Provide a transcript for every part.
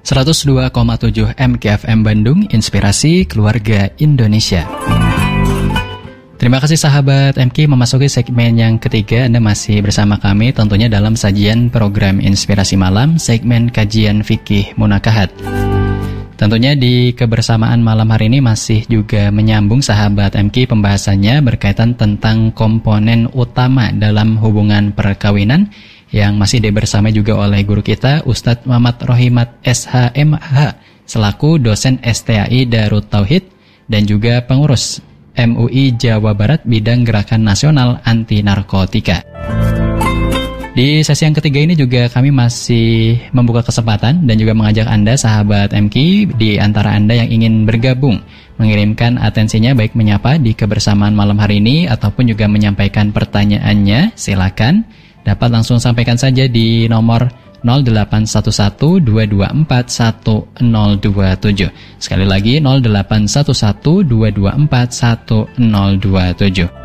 102,7 MKFM Bandung, Inspirasi Keluarga Indonesia. Terima kasih sahabat MK, memasuki segmen yang ketiga. Anda masih bersama kami tentunya dalam sajian program Inspirasi Malam, segmen kajian fikih munakahat. Tentunya di kebersamaan malam hari ini masih juga menyambung sahabat MK, pembahasannya berkaitan tentang komponen utama dalam hubungan perkawinan yang masih bersama juga oleh guru kita Ustadz Muhammad Rohimat SHMH selaku dosen STAI Darut Tauhid dan juga pengurus MUI Jawa Barat bidang Gerakan Nasional Anti Narkotika. Di sesi yang ketiga ini juga kami masih membuka kesempatan dan juga mengajak Anda sahabat MK, di antara Anda yang ingin bergabung mengirimkan atensinya baik menyapa di kebersamaan malam hari ini ataupun juga menyampaikan pertanyaannya, silakan dapat langsung sampaikan saja di nomor 0811-224-1027. Sekali lagi 0811-224-1027.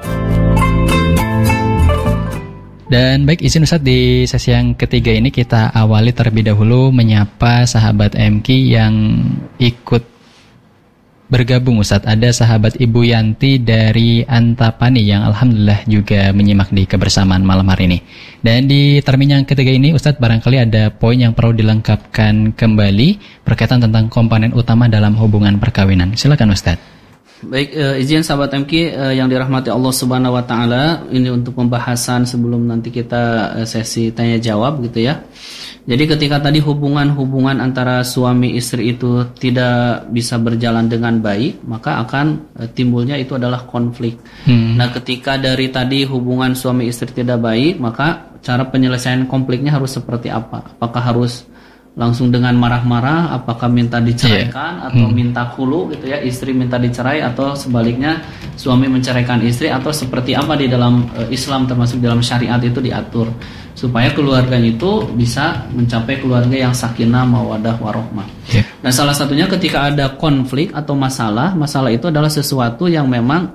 Dan baik, izin Ustadz, di sesi yang ketiga ini kita awali terlebih dahulu menyapa sahabat MK yang ikut bergabung Ustadz. Ada sahabat Ibu Yanti dari Antapani yang alhamdulillah juga menyimak di kebersamaan malam hari ini. Dan di termin yang ketiga ini Ustadz, barangkali ada poin yang perlu dilengkapkan kembali berkaitan tentang komponen utama dalam hubungan perkawinan. Silakan Ustadz. Baik, izin sahabat MK yang dirahmati Allah Subhanahu wa taala, ini untuk pembahasan sebelum nanti kita sesi tanya jawab gitu ya. Jadi ketika tadi hubungan antara suami istri itu tidak bisa berjalan dengan baik, maka akan timbulnya itu adalah konflik. Nah, ketika dari tadi hubungan suami istri tidak baik, maka cara penyelesaian konfliknya harus seperti apa? Apakah harus langsung dengan marah-marah, apakah minta diceraikan atau minta khulu gitu ya, istri minta dicerai, atau sebaliknya suami menceraikan istri, atau seperti apa di dalam Islam termasuk dalam syariat itu diatur supaya keluarganya itu bisa mencapai keluarga yang sakinah mawaddah warahmah. Nah, salah satunya ketika ada konflik atau masalah itu adalah sesuatu yang memang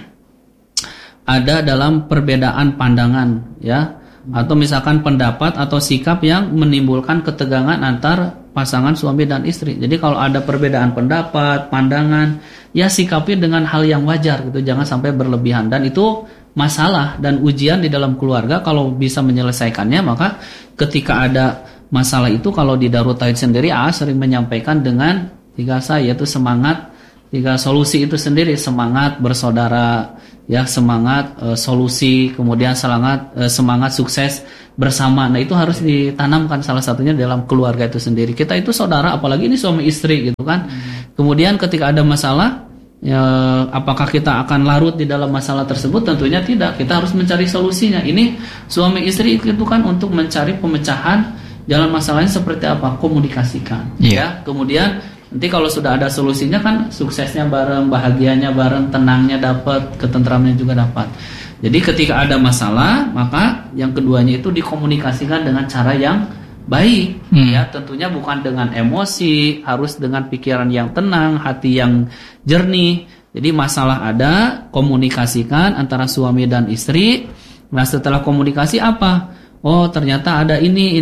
ada dalam perbedaan pandangan ya, atau misalkan pendapat atau sikap yang menimbulkan ketegangan antar pasangan suami dan istri. Jadi kalau ada perbedaan pendapat, pandangan, ya sikapi dengan hal yang wajar gitu, jangan sampai berlebihan. Dan itu masalah dan ujian di dalam keluarga. Kalau bisa menyelesaikannya, maka ketika ada masalah itu, kalau di Darut Tauhid sendiri sering menyampaikan dengan 3 yaitu semangat, 3 solusi itu sendiri, semangat bersaudara ya, semangat solusi, kemudian semangat sukses bersama. Nah, itu harus ditanamkan salah satunya dalam keluarga itu sendiri. Kita itu saudara, apalagi ini suami istri gitu kan. Kemudian ketika ada masalah ya, apakah kita akan larut di dalam masalah tersebut? Tentunya tidak. Kita harus mencari solusinya. Ini suami istri itu kan untuk mencari pemecahan jalan masalahnya seperti apa, komunikasikan ya. Kemudian nanti kalau sudah ada solusinya kan suksesnya bareng, bahagianya bareng, tenangnya dapat, ketentramnya juga dapat. Jadi ketika ada masalah, maka yang keduanya itu dikomunikasikan dengan cara yang baik ya, tentunya bukan dengan emosi, harus dengan pikiran yang tenang, hati yang jernih. Jadi masalah ada, komunikasikan antara suami dan istri. Nah, setelah komunikasi apa? Oh, ternyata ada ini.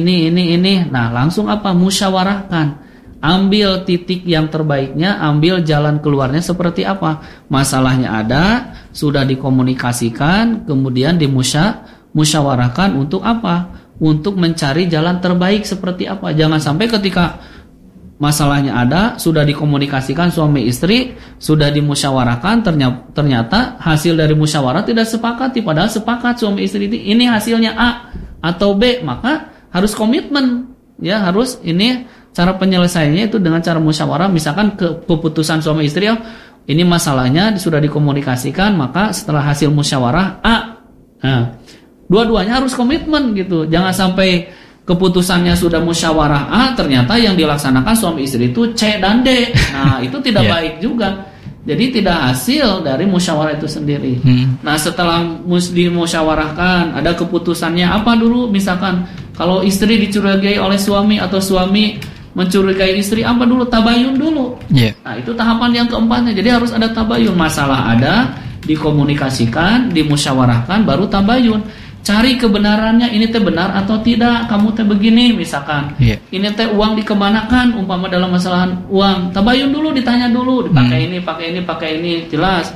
Nah, langsung apa? Musyawarahkan. Ambil titik yang terbaiknya, ambil jalan keluarnya seperti apa. Masalahnya ada, sudah dikomunikasikan, kemudian musyawarahkan untuk apa? Untuk mencari jalan terbaik seperti apa. Jangan sampai ketika masalahnya ada, sudah dikomunikasikan suami istri, sudah dimusyawarahkan, ternyata hasil dari musyawarah tidak sepakati, padahal sepakat suami istri ini hasilnya A atau B, maka harus komitmen ya, harus ini. Cara penyelesaiannya itu dengan cara musyawarah. Misalkan keputusan suami istri, ini masalahnya sudah dikomunikasikan, maka setelah hasil musyawarah A. Nah, dua-duanya harus komitmen gitu. Jangan sampai keputusannya sudah musyawarah A, ternyata yang dilaksanakan suami istri itu C dan D. Nah, itu tidak baik juga. Jadi tidak hasil dari musyawarah itu sendiri. Nah, setelah dimusyawarahkan, ada keputusannya apa dulu? Misalkan kalau istri dicurigai oleh suami atau suami mencurigai istri, apa dulu? Tabayun dulu. Nah, itu tahapan yang keempatnya. Jadi harus ada tabayun. Masalah ada, dikomunikasikan, dimusyawarahkan, baru tabayun. cari kebenarannya, ini teh benar atau tidak, kamu teh begini misalkan. Ini teh uang dikemanakan, umpama dalam masalah uang, tabayun dulu, ditanya dulu, dipakai ini, pakai ini, jelas.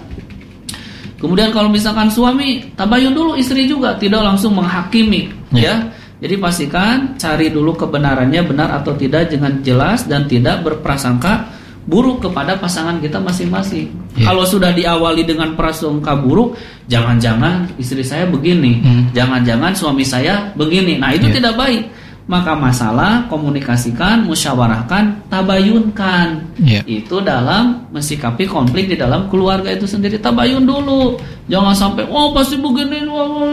Kemudian kalau misalkan suami, tabayun dulu istri juga, tidak langsung menghakimi, ya. Jadi pastikan cari dulu kebenarannya benar atau tidak dengan jelas dan tidak berprasangka buruk kepada pasangan kita masing-masing. Kalau sudah diawali dengan prasangka buruk, jangan-jangan istri saya begini, jangan-jangan suami saya begini. Nah, itu tidak baik. Maka masalah komunikasikan, musyawarahkan, tabayunkan. Itu dalam mensikapi konflik di dalam keluarga itu sendiri. Tabayun dulu. Jangan sampai pasti begini,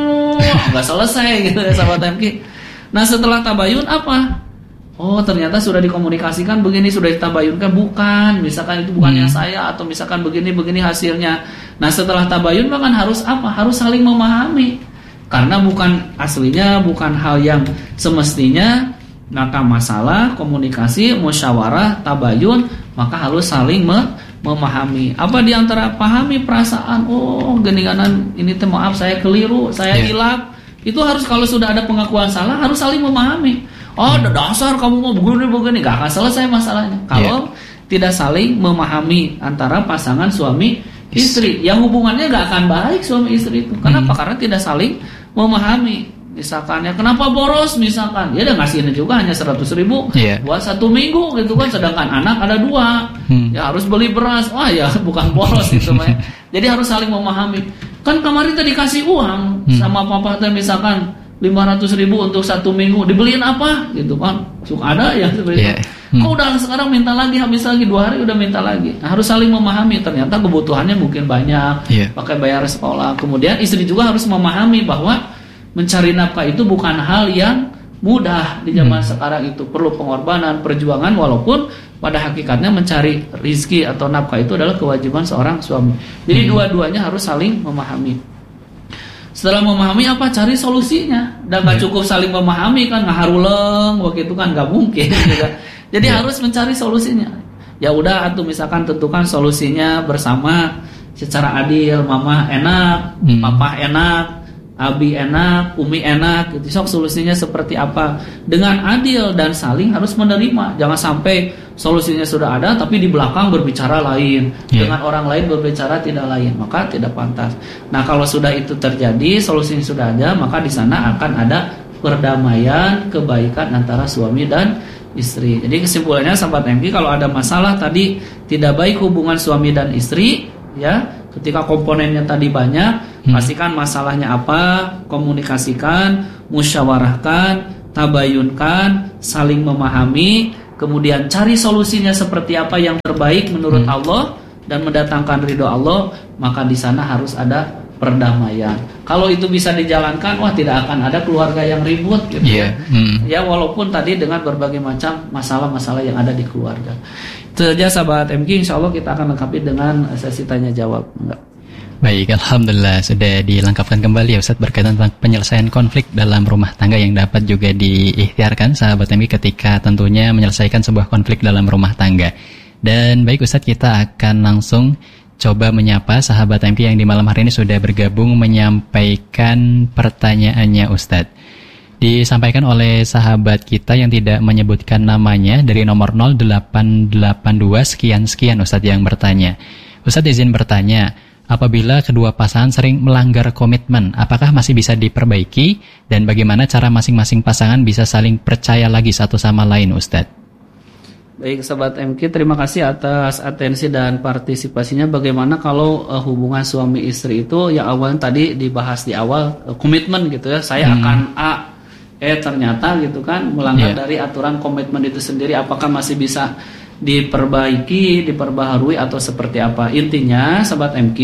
nggak selesai gitu ya sahabat MK. Nah, setelah tabayun apa? Ternyata sudah dikomunikasikan begini, sudah ditabayunkan, bukan, misalkan itu bukan yang saya, atau misalkan begini hasilnya. Nah, setelah tabayun kan harus apa? Harus saling memahami. Karena bukan aslinya, bukan hal yang semestinya, maka masalah komunikasi, musyawarah, tabayun, maka harus saling memahami. Apa diantara pahami perasaan, geninganan ini teh maaf saya keliru, saya hilap. Itu harus, kalau sudah ada pengakuan salah, harus saling memahami. Dasar kamu mau begini, gak akan selesai masalahnya kalau tidak saling memahami antara pasangan suami istri. Yang hubungannya gak akan baik suami istri itu. Kenapa? Karena tidak saling memahami. Misalkan ya, kenapa boros misalkan, dia udah ngasihnya juga hanya 100.000 buat 1 minggu gitu kan, sedangkan anak ada 2, ya harus beli beras, ya bukan boros itu. Jadi harus saling memahami. Kan kemarin tadi kasih uang sama papa teh misalkan 500.000 untuk 1 minggu, dibeliin apa gitu kan, suka ada yang seperti itu. Kok udah sekarang minta lagi, habis lagi 2 hari udah minta lagi. Nah, harus saling memahami, ternyata kebutuhannya mungkin banyak, pakai bayar sekolah. Kemudian istri juga harus memahami bahwa mencari nafkah itu bukan hal yang mudah di zaman sekarang, itu perlu pengorbanan, perjuangan, walaupun pada hakikatnya mencari rizki atau nafkah itu adalah kewajiban seorang suami. Jadi dua-duanya harus saling memahami. Setelah memahami apa, cari solusinya. Dan gak cukup saling memahami kan, ngaharuleng begitu kan, gak mungkin gitu. Jadi harus mencari solusinya. Ya udah, atau misalkan tentukan solusinya bersama secara adil. Mama enak, papa enak, abi enak, umi enak gitu. Sok solusinya seperti apa, dengan adil dan saling harus menerima. Jangan sampai solusinya sudah ada tapi di belakang berbicara lain, dengan orang lain berbicara tidak lain, maka tidak pantas. Nah, kalau sudah itu terjadi, solusinya sudah ada, maka di sana akan ada perdamaian, kebaikan antara suami dan istri. Jadi kesimpulannya sahabat MK, kalau ada masalah tadi tidak baik hubungan suami dan istri, ya, ketika komponennya tadi banyak, pastikan masalahnya apa, komunikasikan, musyawarahkan, tabayunkan, saling memahami, kemudian cari solusinya seperti apa yang terbaik menurut Allah dan mendatangkan ridho Allah, maka di sana harus ada perdamaian. Kalau itu bisa dijalankan, tidak akan ada keluarga yang ribut gitu. Ya, walaupun tadi dengan berbagai macam masalah-masalah yang ada di keluarga. Itu saja sahabat MK, insya Allah kita akan lengkapi dengan sesi tanya jawab. Baik, Alhamdulillah sudah dilengkapkan kembali ya Ustaz berkaitan tentang penyelesaian konflik dalam rumah tangga yang dapat juga diikhtiarkan sahabat MK ketika tentunya menyelesaikan sebuah konflik dalam rumah tangga. Dan baik Ustaz, kita akan langsung coba menyapa sahabat MK yang di malam hari ini sudah bergabung menyampaikan pertanyaannya Ustaz. Disampaikan oleh sahabat kita yang tidak menyebutkan namanya dari nomor 0882 sekian Ustaz yang bertanya. Ustaz izin bertanya, apabila kedua pasangan sering melanggar komitmen, apakah masih bisa diperbaiki? Dan bagaimana cara masing-masing pasangan bisa saling percaya lagi satu sama lain, Ustadz? Baik, sahabat MK, terima kasih atas atensi dan partisipasinya. Bagaimana kalau hubungan suami istri itu yang awalnya tadi dibahas di awal, komitmen gitu ya, saya akan A, ternyata gitu kan melanggar dari aturan komitmen itu sendiri, apakah masih bisa diperbaiki, diperbaharui atau seperti apa? Intinya sahabat MK,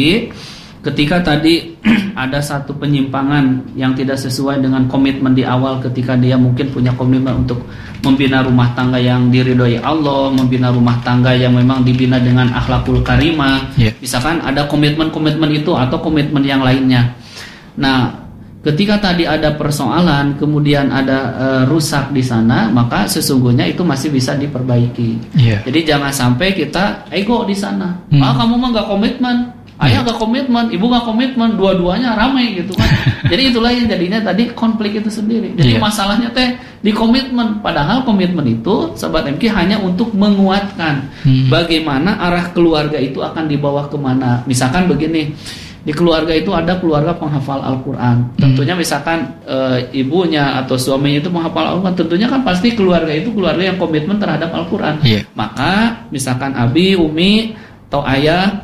ketika tadi ada satu penyimpangan yang tidak sesuai dengan komitmen di awal, ketika dia mungkin punya komitmen untuk membina rumah tangga yang diridhoi Allah, membina rumah tangga yang memang dibina dengan akhlakul karimah, misalkan ada komitmen-komitmen itu atau komitmen yang lainnya. Nah, ketika tadi ada persoalan, kemudian ada rusak di sana, maka sesungguhnya itu masih bisa diperbaiki. Jadi jangan sampai kita ego di sana. Kamu mah nggak komitmen, Ayah gak komitmen, ibu gak komitmen, dua-duanya ramai gitu kan. Jadi itulah yang jadinya tadi konflik itu sendiri. Jadi masalahnya teh di komitmen. Padahal komitmen itu Sahabat MK hanya untuk menguatkan bagaimana arah keluarga itu akan dibawa kemana. Misalkan begini, di keluarga itu ada keluarga penghafal Al-Quran. Tentunya misalkan ibunya atau suaminya itu menghafal Al-Quran, tentunya kan pasti keluarga itu keluarga yang komitmen terhadap Al-Quran. Maka misalkan abi, umi, atau ayah,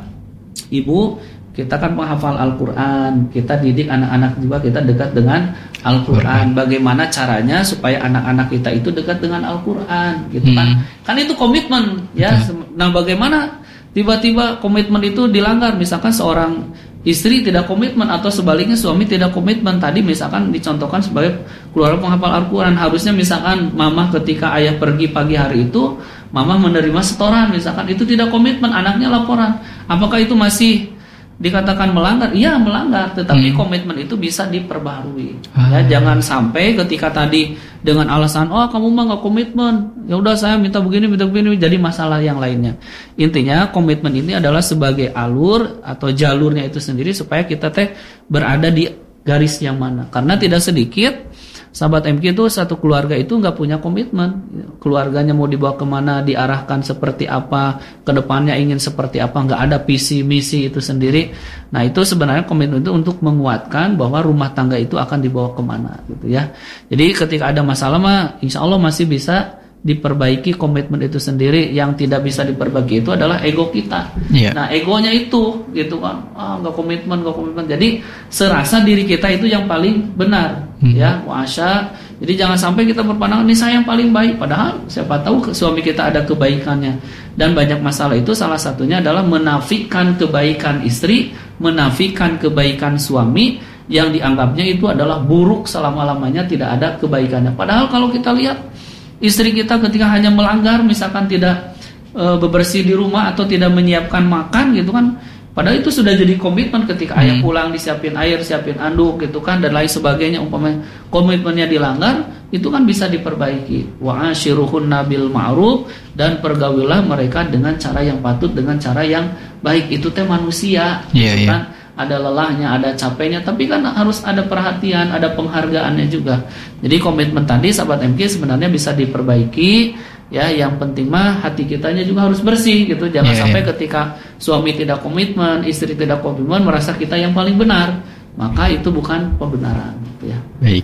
ibu, kita kan menghafal Al-Quran, kita didik anak-anak juga, kita dekat dengan Al-Quran. Bagaimana caranya supaya anak-anak kita itu dekat dengan Al-Quran, gitu kan? Kan itu komitmen, ya. Nah, bagaimana tiba-tiba komitmen itu dilanggar? Misalkan seorang istri tidak komitmen atau sebaliknya suami tidak komitmen. Tadi misalkan dicontohkan sebagai keluarga penghafal Al-Quran, harusnya misalkan mama ketika ayah pergi pagi hari itu, mama menerima setoran, misalkan itu tidak komitmen, anaknya laporan. Apakah itu masih dikatakan melanggar? Iya, melanggar, tetapi komitmen itu bisa diperbaharui. Ya, jangan sampai ketika tadi dengan alasan kamu mah nggak komitmen, ya udah saya minta begini jadi masalah yang lainnya. Intinya komitmen ini adalah sebagai alur atau jalurnya itu sendiri supaya kita berada di garis yang mana. Karena tidak sedikit Sahabat MK itu satu keluarga itu nggak punya komitmen, keluarganya mau dibawa kemana, diarahkan seperti apa, kedepannya ingin seperti apa, nggak ada visi misi itu sendiri. Nah itu sebenarnya komitmen itu untuk menguatkan bahwa rumah tangga itu akan dibawa kemana, gitu ya. Jadi ketika ada masalah mah, insya Allah masih bisa diperbaiki komitmen itu sendiri. Yang tidak bisa diperbaiki itu adalah ego kita. Nah egonya itu gitu kan, nggak komitmen. Jadi serasa diri kita itu yang paling benar, ya Wasya. Jadi jangan sampai kita berpandangan ini saya yang paling baik, padahal siapa tahu suami kita ada kebaikannya. Dan banyak masalah itu salah satunya adalah menafikan kebaikan istri, menafikan kebaikan suami, yang dianggapnya itu adalah buruk selama-lamanya, tidak ada kebaikannya. Padahal kalau kita lihat istri kita ketika hanya melanggar, misalkan tidak bebersih di rumah atau tidak menyiapkan makan gitu kan, padahal itu sudah jadi komitmen. Ketika ayah pulang disiapin air, siapin anduk gitu kan, dan lain sebagainya, umpamanya komitmennya dilanggar, itu kan bisa diperbaiki. Wa ashiruhunna bil ma'ruf, dan pergaulilah mereka dengan cara yang patut, dengan cara yang baik. Itu teh manusia gitu kan. Ada lelahnya, ada capeknya, tapi kan harus ada perhatian, ada penghargaannya juga. Jadi komitmen tadi Sahabat MK sebenarnya bisa diperbaiki, ya. Yang penting mah hati kitanya juga harus bersih gitu. Jangan sampai ketika suami tidak komitmen, istri tidak komitmen, merasa kita yang paling benar, maka itu bukan pembenaran, gitu ya.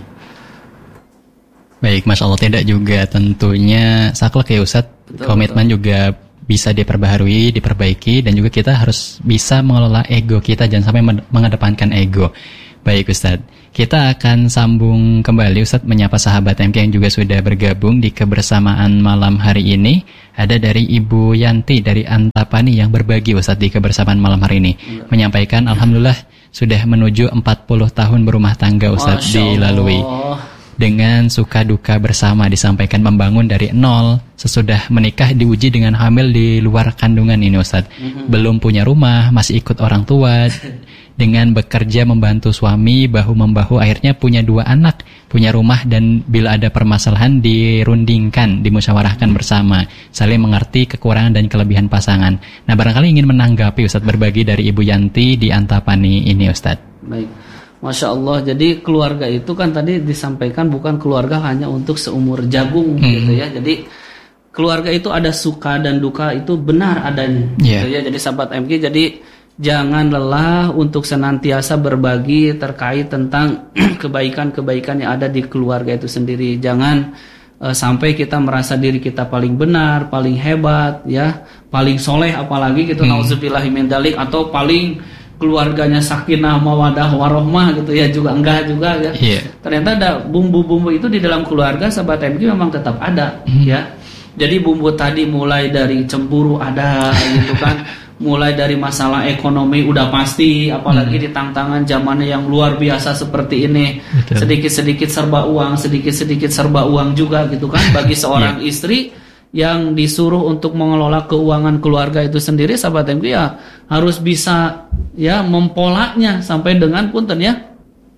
Baik, Masya Allah. Tidak juga tentunya saklek ya Ustadz. Komitmen juga bisa diperbaharui, diperbaiki, dan juga kita harus bisa mengelola ego kita, jangan sampai mengedepankan ego. Baik Ustadz, kita akan sambung kembali Ustadz menyapa sahabat MK yang juga sudah bergabung di kebersamaan malam hari ini. Ada dari Ibu Yanti dari Antapani yang berbagi Ustadz di kebersamaan malam hari ini, menyampaikan alhamdulillah sudah menuju 40 tahun berumah tangga Ustadz dilalui. Dengan suka duka bersama, disampaikan membangun dari nol, sesudah menikah diuji dengan hamil di luar kandungan ini Ustadz. Belum punya rumah, masih ikut orang tua. Dengan bekerja membantu suami, bahu-membahu, akhirnya punya 2 anak, punya rumah, dan bila ada permasalahan dirundingkan, dimusyawarahkan bersama, saling mengerti kekurangan dan kelebihan pasangan. Nah barangkali ingin menanggapi Ustadz, berbagi dari Ibu Yanti di Antapani ini Ustadz. Baik, Masya Allah. Jadi keluarga itu kan tadi disampaikan bukan keluarga hanya untuk seumur jagung gitu ya. Jadi keluarga itu ada suka dan duka, itu benar adanya gitu ya. Jadi Sahabat MK, jadi jangan lelah untuk senantiasa berbagi terkait tentang kebaikan-kebaikan yang ada di keluarga itu sendiri. Jangan sampai kita merasa diri kita paling benar, paling hebat ya, paling soleh apalagi gitu, nauzubillahi min dzalik, atau paling keluarganya sakinah mawadah warohmah gitu ya, juga enggak juga ya. Ternyata ada bumbu-bumbu itu di dalam keluarga Sahabat MK memang tetap ada ya. Jadi bumbu tadi mulai dari cemburu ada gitu kan, mulai dari masalah ekonomi udah pasti, apalagi di tantangan zamannya yang luar biasa seperti ini. Sedikit-sedikit serba uang, sedikit-sedikit serba uang juga gitu kan. Bagi seorang istri yang disuruh untuk mengelola keuangan keluarga itu sendiri, Sahabat MK ya harus bisa ya mempolanya sampai dengan punten ya,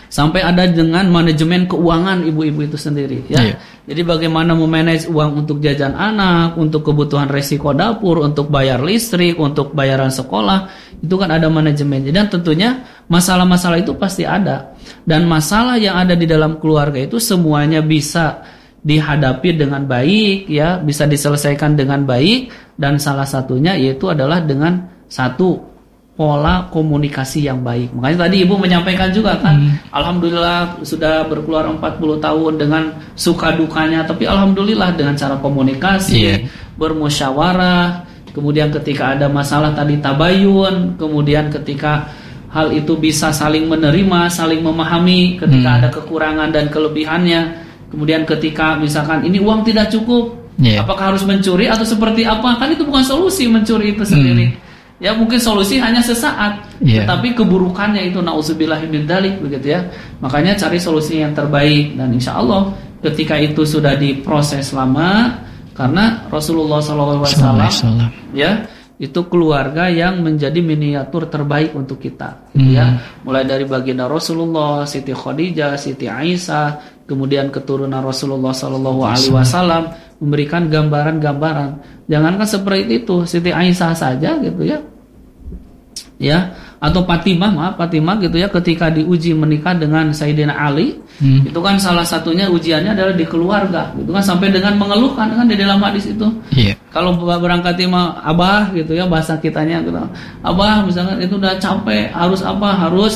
Sampai ada dengan manajemen keuangan ibu-ibu itu sendiri ya. Jadi bagaimana memanage uang untuk jajan anak, untuk kebutuhan resiko dapur, untuk bayar listrik, untuk bayaran sekolah, itu kan ada manajemen. Dan tentunya masalah-masalah itu pasti ada. Dan masalah yang ada di dalam keluarga itu semuanya bisa dihadapi dengan baik ya, bisa diselesaikan dengan baik, dan salah satunya yaitu adalah dengan satu pola komunikasi yang baik. Makanya tadi Ibu menyampaikan juga kan, alhamdulillah sudah berkeluar 40 tahun dengan suka dukanya, tapi alhamdulillah dengan cara komunikasi, bermusyawarah, kemudian ketika ada masalah tadi tabayun, kemudian ketika hal itu bisa saling menerima, saling memahami, ketika ada kekurangan dan kelebihannya, kemudian ketika misalkan ini uang tidak cukup, apakah harus mencuri atau seperti apa? Kan itu bukan solusi mencuri itu sendiri. Ya mungkin solusi hanya sesaat, tetapi keburukannya itu nauzubillah min dzalik begitu ya. Makanya cari solusi yang terbaik, dan insya Allah ketika itu sudah diproses lama, karena Rasulullah SAW ya itu keluarga yang menjadi miniatur terbaik untuk kita, gitu ya. Mulai dari baginda Rasulullah, Siti Khadijah, Siti Aisyah, kemudian keturunan Rasulullah SAW memberikan gambaran-gambaran. Jangankan seperti itu, Siti Aisyah saja gitu ya. Ya, atau Fatimah gitu ya, ketika diuji menikah dengan Sayyidina Ali, itu kan salah satunya ujiannya adalah di keluarga, gitu kan, sampai dengan mengeluhkan kan di dalam hadis itu. Kalau berangkat mah abah gitu ya, bahasa kitanya gitu. Abah misalkan itu udah capek, harus apa? Harus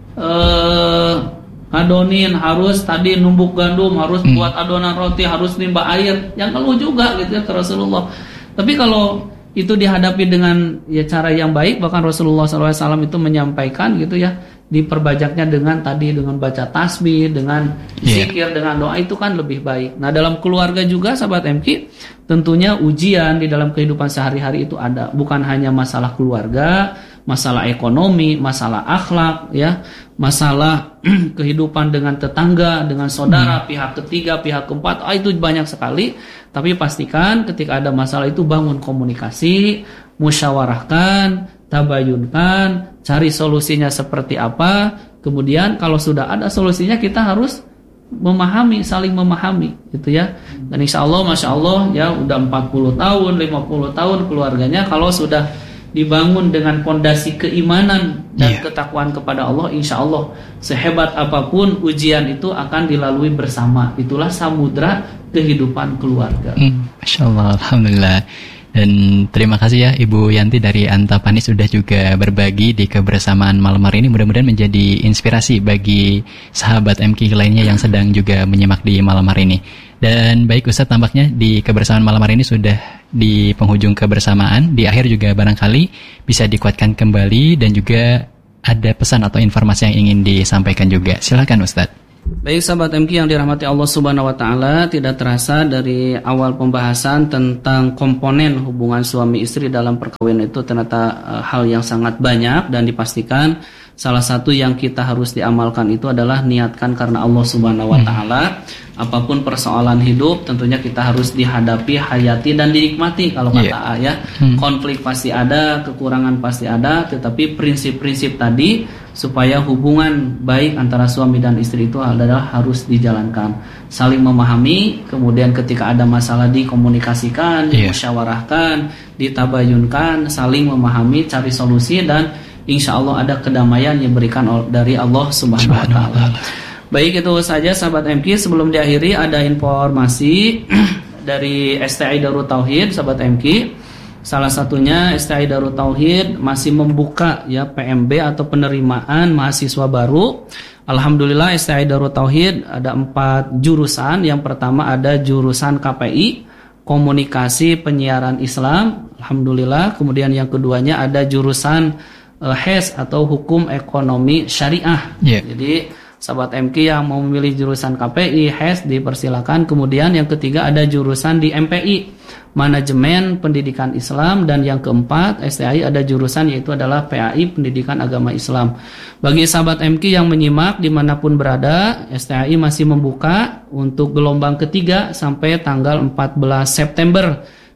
adonin, harus tadi numbuk gandum, harus buat adonan roti, harus nimba air, yang keluh juga gitu ya ke Rasulullah. Tapi kalau itu dihadapi dengan ya cara yang baik, bahkan Rasulullah SAW itu menyampaikan gitu ya, diperbajaknya dengan tadi dengan baca tasbih, dengan zikir, dengan doa, itu kan lebih baik. Nah dalam keluarga juga sahabat MQ, tentunya ujian di dalam kehidupan sehari-hari itu ada, bukan hanya masalah keluarga, masalah ekonomi, masalah akhlak ya, masalah kehidupan dengan tetangga, dengan saudara, pihak ketiga, pihak keempat, itu banyak sekali. Tapi pastikan ketika ada masalah itu bangun komunikasi, musyawarahkan, tabayunkan, cari solusinya seperti apa. Kemudian kalau sudah ada solusinya, kita harus memahami, saling memahami gitu ya. Dan insya Allah, masya Allah ya, udah 40 tahun, 50 tahun keluarganya, kalau sudah dibangun dengan fondasi keimanan dan ketakwaan kepada Allah, insya Allah sehebat apapun ujian itu akan dilalui bersama. Itulah samudra kehidupan keluarga. Masya Allah, alhamdulillah. Dan terima kasih ya Ibu Yanti dari Antapani sudah juga berbagi di kebersamaan malam hari ini. Mudah-mudahan menjadi inspirasi bagi sahabat MQ lainnya yang sedang juga menyimak di malam hari ini. Dan baik Ustadz, tampaknya di kebersamaan malam hari ini sudah di penghujung kebersamaan. Di akhir juga barangkali bisa dikuatkan kembali dan juga ada pesan atau informasi yang ingin disampaikan juga. Silakan Ustadz. Baik sahabat MQ yang dirahmati Allah Subhanahu wa taala, tidak terasa dari awal pembahasan tentang komponen hubungan suami istri dalam perkawinan itu ternyata hal yang sangat banyak, dan dipastikan salah satu yang kita harus diamalkan itu adalah niatkan karena Allah Subhanahu wa taala. Apapun persoalan hidup tentunya kita harus dihadapi, hayati dan dinikmati kalau kata ya. Konflik pasti ada, kekurangan pasti ada, tetapi prinsip-prinsip tadi supaya hubungan baik antara suami dan istri itu adalah harus dijalankan. Saling memahami, kemudian ketika ada masalah dikomunikasikan, dimusyawarahkan, ditabayunkan, saling memahami, cari solusi, dan insya Allah ada kedamaian yang diberikan dari Allah Subhanahu wa taala. Baik, itu saja sahabat MQ. Sebelum diakhiri ada informasi dari STI Darut Tauhid sahabat MQ. Salah satunya STI Darut Tauhid masih membuka ya PMB atau penerimaan mahasiswa baru. Alhamdulillah STI Darut Tauhid ada 4 jurusan. Yang pertama ada jurusan KPI, Komunikasi Penyiaran Islam. Alhamdulillah. Kemudian yang keduanya ada jurusan HES atau Hukum Ekonomi Syariah. Jadi sahabat MQ yang mau memilih jurusan KPI, HES dipersilakan. Kemudian yang ketiga ada jurusan di MPI, Manajemen Pendidikan Islam. Dan yang keempat STI ada jurusan yaitu adalah PAI, Pendidikan Agama Islam. Bagi sahabat MQ yang menyimak dimanapun berada, STI masih membuka untuk gelombang ketiga sampai tanggal 14 September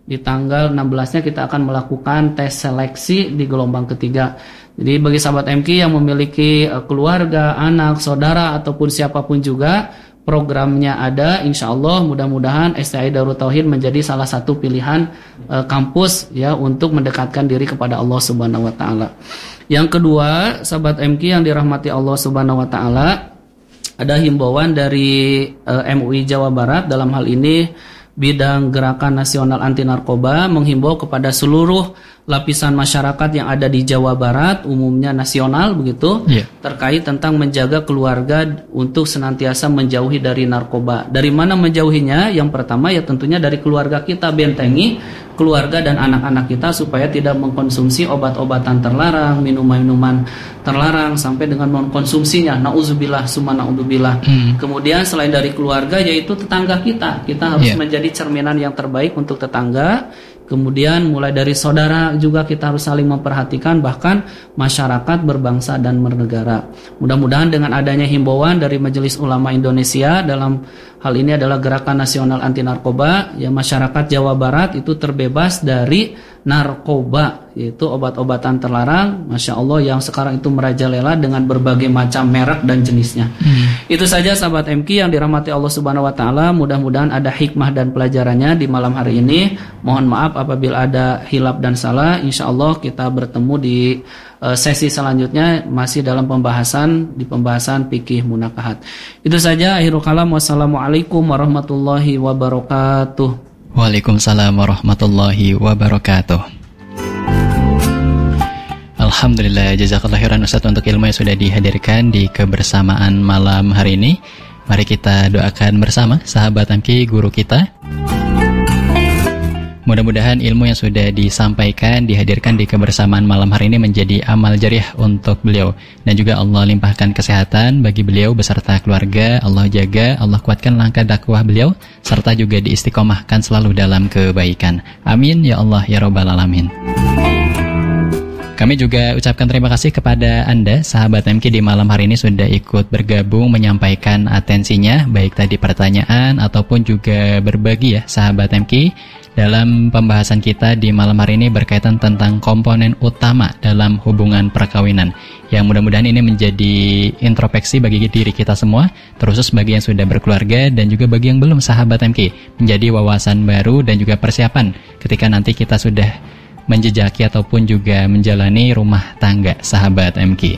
di tanggal 16-nya kita akan melakukan tes seleksi di gelombang ketiga. Jadi bagi sahabat MQ yang memiliki keluarga, anak, saudara ataupun siapapun juga, programnya ada, insya Allah mudah-mudahan STI Darut Tauhid menjadi salah satu pilihan kampus ya untuk mendekatkan diri kepada Allah Subhanahu wa taala. Yang kedua, sahabat MQ yang dirahmati Allah Subhanahu wa taala, ada himbauan dari MUI Jawa Barat dalam hal ini bidang Gerakan Nasional Anti Narkoba menghimbau kepada seluruh lapisan masyarakat yang ada di Jawa Barat, umumnya nasional begitu, terkait tentang menjaga keluarga untuk senantiasa menjauhi dari narkoba. Dari mana menjauhinya? Yang pertama ya tentunya dari keluarga kita, bentengi keluarga dan anak-anak kita supaya tidak mengkonsumsi obat-obatan terlarang, minuman-minuman terlarang sampai dengan mengkonsumsinya. Nauzubillah summa naudzubillah. Kemudian selain dari keluarga yaitu tetangga kita harus menjadi cerminan yang terbaik untuk tetangga. Kemudian mulai dari saudara juga kita harus saling memperhatikan, bahkan masyarakat berbangsa dan bernegara. Mudah-mudahan dengan adanya himbauan dari Majelis Ulama Indonesia dalam hal ini adalah Gerakan Nasional Anti Narkoba, ya masyarakat Jawa Barat itu terbebas dari narkoba, yaitu obat-obatan terlarang, Masya Allah yang sekarang itu merajalela dengan berbagai macam merek dan jenisnya. Itu saja sahabat MQ yang dirahmati Allah Subhanahu wa taala, mudah-mudahan ada hikmah dan pelajarannya di malam hari ini. Mohon maaf apabila ada hilaf dan salah. Insya Allah kita bertemu di sesi selanjutnya masih dalam pembahasan fikih munakahat. Itu saja, akhirul kalam. Wassalamualaikum warahmatullahi wabarakatuh. Waalaikumsalam warahmatullahi wabarakatuh. Alhamdulillah, jazakallahu khairan Ustaz untuk ilmu yang sudah dihadirkan di kebersamaan malam hari ini. Mari kita doakan bersama sahabat MQ guru kita. Mudah-mudahan ilmu yang sudah disampaikan, dihadirkan di kebersamaan malam hari ini menjadi amal jariah untuk beliau. Dan juga Allah limpahkan kesehatan bagi beliau beserta keluarga. Allah jaga, Allah kuatkan langkah dakwah beliau, serta juga diistiqomahkan selalu dalam kebaikan. Amin ya Allah ya Rabbal Alamin. Kami juga ucapkan terima kasih kepada Anda, sahabat MQ di malam hari ini sudah ikut bergabung menyampaikan atensinya, baik tadi pertanyaan ataupun juga berbagi ya sahabat MQ dalam pembahasan kita di malam hari ini berkaitan tentang komponen utama dalam hubungan perkawinan. Yang mudah-mudahan ini menjadi introspeksi bagi diri kita semua, terkhusus bagi yang sudah berkeluarga dan juga bagi yang belum sahabat MQ, menjadi wawasan baru dan juga persiapan ketika nanti kita sudah menjejaki ataupun juga menjalani rumah tangga sahabat MQ.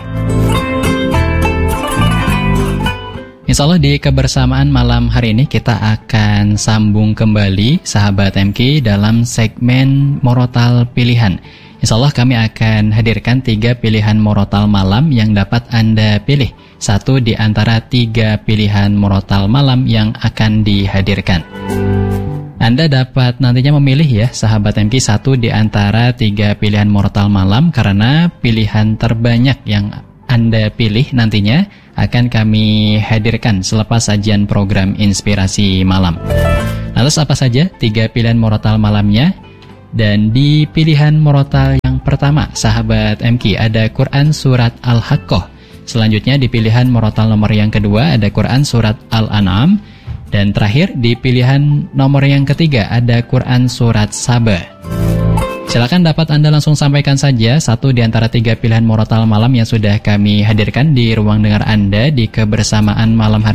Insya Allah di kebersamaan malam hari ini kita akan sambung kembali sahabat MQ dalam segmen Morotal Pilihan. Insya Allah kami akan hadirkan 3 pilihan Morotal malam yang dapat Anda pilih. Satu di antara 3 pilihan Morotal malam yang akan dihadirkan. Anda dapat nantinya memilih ya sahabat MQ satu di antara 3 pilihan Morotal malam, karena pilihan terbanyak yang Anda pilih nantinya akan kami hadirkan selepas sajian program Inspirasi Malam. Lantas apa saja 3 pilihan Morotal malamnya? Dan di pilihan Morotal yang pertama sahabat MQ ada Quran Surat Al-Haqqah. Selanjutnya di pilihan Morotal nomor yang kedua ada Quran Surat Al-An'am. Dan terakhir di pilihan nomor yang ketiga ada Quran Surat Saba. Silakan dapat Anda langsung sampaikan saja satu di antara 3 pilihan Morotal malam yang sudah kami hadirkan di ruang dengar Anda di kebersamaan malam hari